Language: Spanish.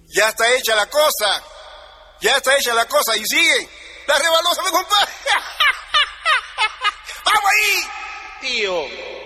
Ya está hecha la cosa. Ya está hecha la cosa y sigue. La rebalosa, mi compadre. ¡Vamos ahí! Tío,